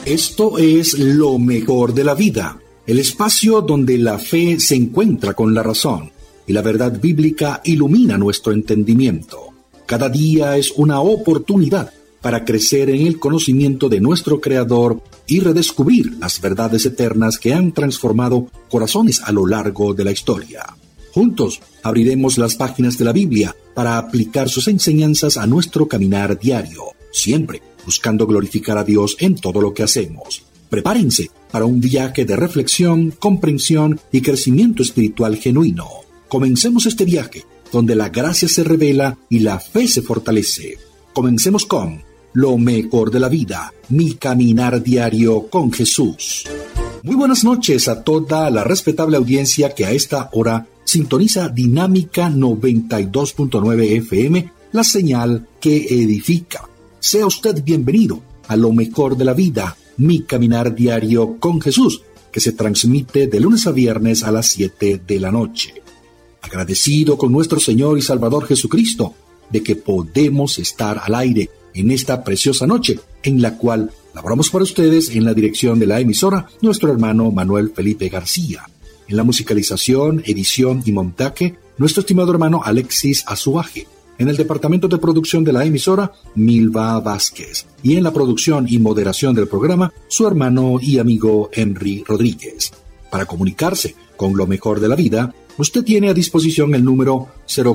Esto es Lo Mejor de la Vida, el espacio donde la fe se encuentra con la razón y la verdad bíblica ilumina nuestro entendimiento. Cada día es una oportunidad para crecer en el conocimiento de nuestro Creador y redescubrir las verdades eternas que han transformado corazones a lo largo de la historia. Juntos abriremos las páginas de la Biblia para aplicar sus enseñanzas a nuestro caminar diario, siempre buscando glorificar a Dios en todo lo que hacemos. Prepárense para un viaje de reflexión, comprensión y crecimiento espiritual genuino. Comencemos este viaje donde la gracia se revela y la fe se fortalece. Comencemos con Lo Mejor de la Vida, mi caminar diario con Jesús. Muy buenas noches a toda la respetable audiencia que a esta hora sintoniza Dinámica 92.9 FM, la señal que edifica. Sea usted bienvenido a Lo Mejor de la Vida, mi caminar diario con Jesús, que se transmite de lunes a viernes a las 7 de la noche. Agradecido con nuestro Señor y Salvador Jesucristo de que podemos estar al aire en esta preciosa noche, en la cual laboramos para ustedes en la dirección de la emisora nuestro hermano Manuel Felipe García. En la musicalización, edición y montaje, nuestro estimado hermano Alexis Azuaje. En el departamento de producción de la emisora, Milva Vázquez. Y en la producción y moderación del programa, su hermano y amigo Henry Rodríguez. Para comunicarse con Lo Mejor de la Vida, usted tiene a disposición el número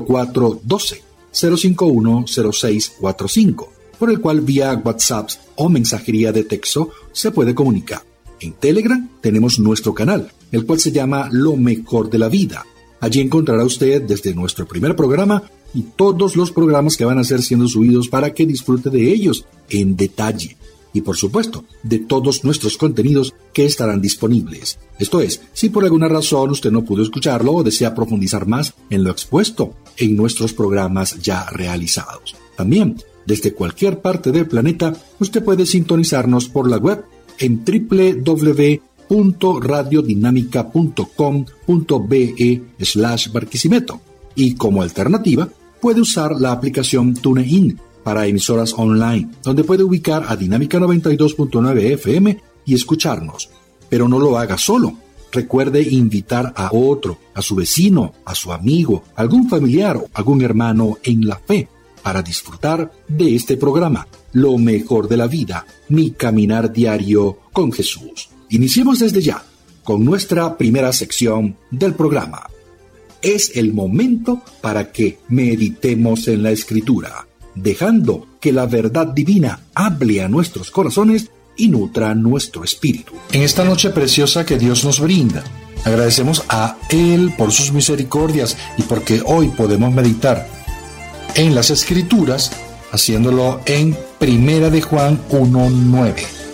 0412-051-0645, por el cual vía WhatsApp o mensajería de texto se puede comunicar. En Telegram tenemos nuestro canal, el cual se llama Lo Mejor de la Vida. Allí encontrará usted desde nuestro primer programa y todos los programas que van a ser siendo subidos para que disfrute de ellos en detalle. Y por supuesto, de todos nuestros contenidos que estarán disponibles. Esto es, si por alguna razón usted no pudo escucharlo o desea profundizar más en lo expuesto en nuestros programas ya realizados. También, desde cualquier parte del planeta, usted puede sintonizarnos por la web en www.radiodinamica.com.be/Barquisimeto. Y como alternativa, puede usar la aplicación TuneIn para emisoras online, donde puede ubicar a Dinámica 92.9 FM y escucharnos. Pero no lo haga solo. Recuerde invitar a otro, a su vecino, a su amigo, algún familiar o algún hermano en la fe, para disfrutar de este programa, Lo Mejor de la Vida, mi caminar diario con Jesús. Iniciemos desde ya con nuestra primera sección del programa. Es el momento para que meditemos en la Escritura, dejando que la verdad divina hable a nuestros corazones y nutra nuestro espíritu. En esta noche preciosa que Dios nos brinda, agradecemos a Él por sus misericordias y porque hoy podemos meditar en las Escrituras, haciéndolo en Primera de Juan 1:9.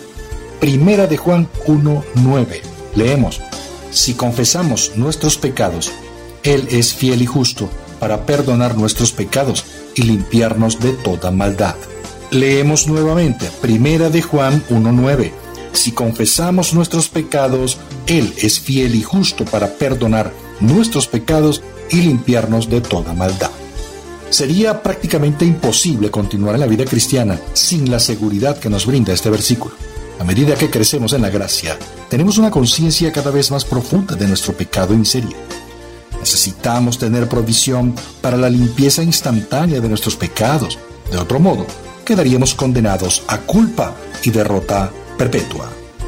Primera de Juan 1:9. Leemos: si confesamos nuestros pecados, Él es fiel y justo para perdonar nuestros pecados y limpiarnos de toda maldad. Leemos nuevamente, Primera de Juan 1:9. Si confesamos nuestros pecados, Él es fiel y justo para perdonar nuestros pecados y limpiarnos de toda maldad. Sería prácticamente imposible continuar en la vida cristiana sin la seguridad que nos brinda este versículo. A medida que crecemos en la gracia, tenemos una conciencia cada vez más profunda de nuestro pecado y miseria. Necesitamos tener provisión para la limpieza instantánea de nuestros pecados. De otro modo, quedaríamos condenados a culpa y derrota perpetua.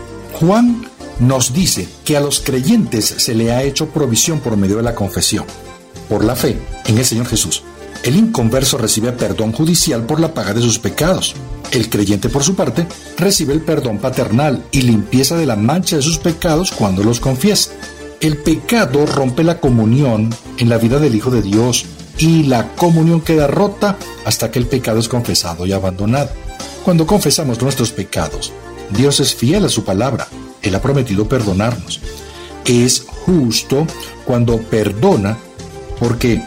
Juan nos dice que a los creyentes se le ha hecho provisión por medio de la confesión. Por la fe en el Señor Jesús, el inconverso recibe perdón judicial por la paga de sus pecados. El creyente, por su parte, recibe el perdón paternal y limpieza de la mancha de sus pecados cuando los confiesa. El pecado rompe la comunión en la vida del Hijo de Dios y la comunión queda rota hasta que el pecado es confesado y abandonado. Cuando confesamos nuestros pecados, Dios es fiel a su palabra. Él ha prometido perdonarnos. Es justo cuando perdona porque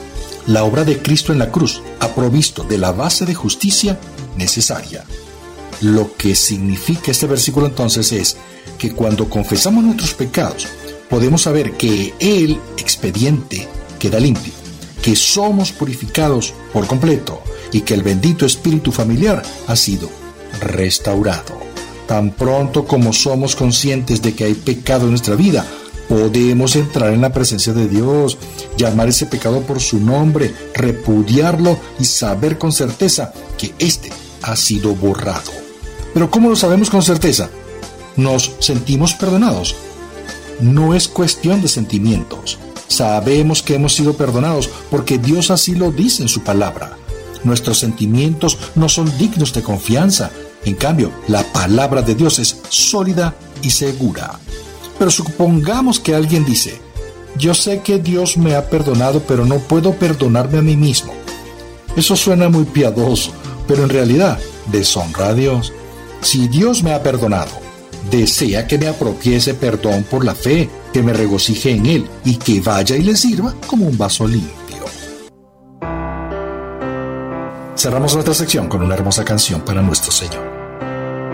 la obra de Cristo en la cruz ha provisto de la base de justicia necesaria. Lo que significa este versículo entonces es que cuando confesamos nuestros pecados, podemos saber que el expediente queda limpio, que somos purificados por completo y que el bendito espíritu familiar ha sido restaurado. Tan pronto como somos conscientes de que hay pecado en nuestra vida, podemos entrar en la presencia de Dios, llamar ese pecado por su nombre, repudiarlo y saber con certeza que éste ha sido borrado. Pero ¿cómo lo sabemos con certeza? ¿Nos sentimos perdonados? No es cuestión de sentimientos. Sabemos que hemos sido perdonados porque Dios así lo dice en su palabra. Nuestros sentimientos no son dignos de confianza. En cambio, la palabra de Dios es sólida y segura. Pero supongamos que alguien dice: yo sé que Dios me ha perdonado, pero no puedo perdonarme a mí mismo. Eso suena muy piadoso, pero en realidad deshonra a Dios. Si Dios me ha perdonado, desea que me apropie ese perdón por la fe, que me regocije en él y que vaya y le sirva como un vaso limpio. Cerramos nuestra sección con una hermosa canción para nuestro Señor.